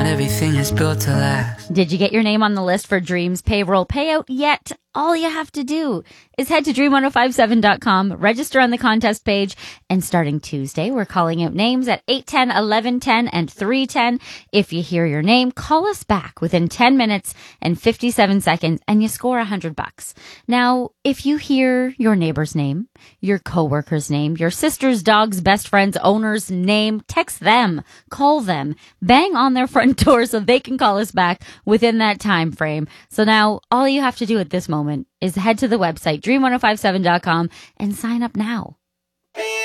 Not everything is built to last. Did you get your name on the list for Dreams payroll payout yet? All you have to do is head to dream1057.com, register on the contest page, and starting Tuesday, we're calling out names at 8:10, 11:10, and 3:10. If you hear your name, call us back within 10 minutes and 57 seconds, and you score $100. Now, if you hear your neighbor's name, your coworker's name, your sister's dog's best friend's owner's name, text them, call them, bang on their front door so they can call us back within that time frame. So now, all you have to do at this moment is head to the website, dream1057.com, and sign up now.